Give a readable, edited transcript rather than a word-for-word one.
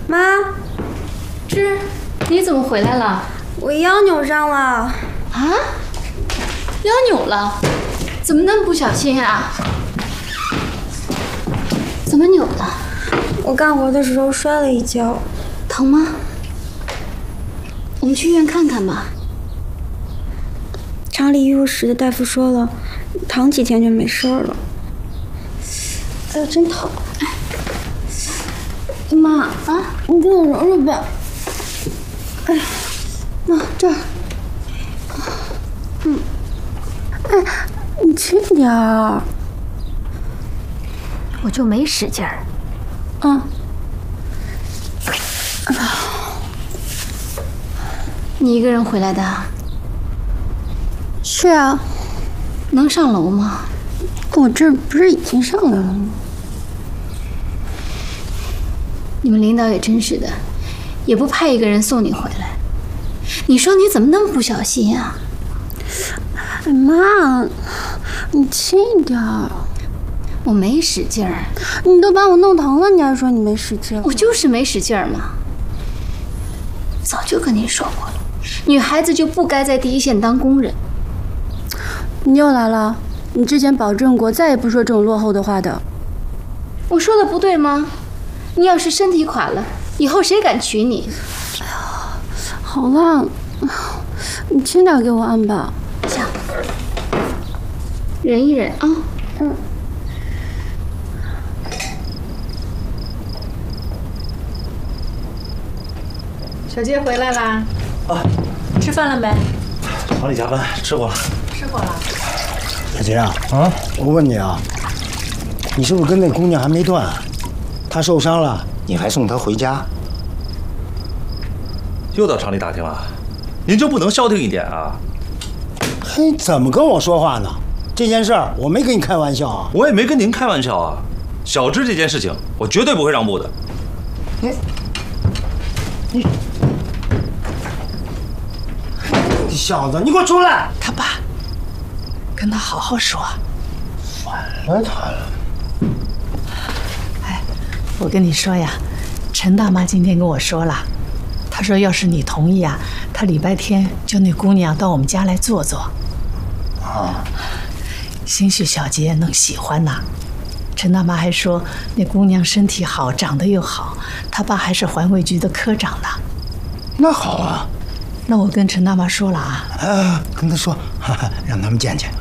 妈， 芝，你怎么回来了？ 我腰扭伤了。 啊？腰扭了？怎么那么不小心啊？怎么扭的？ 我干活的时候摔了一跤。 疼吗？我们去医院看看吧。 厂里医务室的大夫说了，躺几天就没事了。哎呦，真疼！妈啊，你给我揉揉呗。哎呀，那这儿，哎，你轻点儿。 我就没使劲儿。 啊。 你一个人回来的？ 是啊。 能上楼吗？ 我这不是已经上来了吗？ 你们领导也真是的，也不派一个人送你回来。你说你怎么那么不小心呀？ 哎妈，你轻一点儿。 我没使劲儿。 你都把我弄疼了，你还说你没使劲儿？ 我就是没使劲儿嘛。早就跟你说过了，女孩子就不该在第一线当工人。 你又来了，你之前保证过再也不说这种落后的话的。 我说的不对吗？你要是身体垮了，以后谁敢娶你？ 哎呀，好了，你轻点给我按吧。 行，忍一忍啊。 嗯。 小杰回来啦？ 啊， 吃饭了没？ 厂里加班，吃过了。 吃过了。 小杰啊，我问你啊，你是不是跟那姑娘还没断？她受伤了，你还送她回家？ 又到厂里打听了，您就不能消停一点啊？ 嘿，怎么跟我说话呢？这件事儿我没跟你开玩笑啊。 我也没跟您开玩笑啊。小芝这件事情，我绝对不会让步的。 你小子，你给我出来！ 他爸，跟他好好说。 烦了他了。 哎，我跟你说呀，陈大妈今天跟我说了，她说要是你同意啊，她礼拜天叫那姑娘到我们家来坐坐。 啊， 兴许小杰能喜欢呐。陈大妈还说那姑娘身体好，长得又好，她爸还是环卫局的科长呢。 那好啊。 那我跟陈大妈说了啊。 跟他说，让他们见见。